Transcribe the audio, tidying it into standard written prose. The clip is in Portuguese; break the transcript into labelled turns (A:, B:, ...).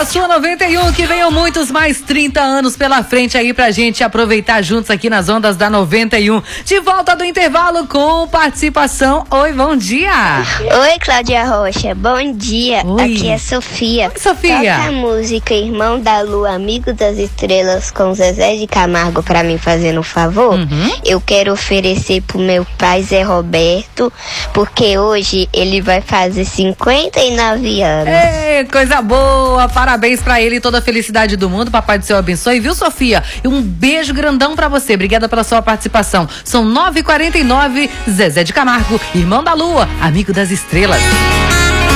A: sua 91, que venham muitos mais 30 anos pela frente aí pra gente aproveitar juntos aqui nas ondas da 91. De volta do intervalo com participação. Oi, bom dia.
B: Oi, Cláudia Rocha, bom dia.
A: Oi.
B: Aqui é Sofia.
A: Oi, Sofia.
B: Toca a música Irmão da Lua, Amigo das Estrelas com Zezé de Camargo pra mim, fazendo um favor. Eu quero oferecer pro meu pai Zé Roberto, porque hoje ele vai fazer 59 anos.
A: Ei, coisa boa, parabéns pra ele, toda a felicidade do mundo, papai do céu abençoe, viu, Sofia? E um beijo grandão pra você, obrigada pela sua participação. São 9h49, Zezé de Camargo, Irmão da Lua, Amigo das Estrelas.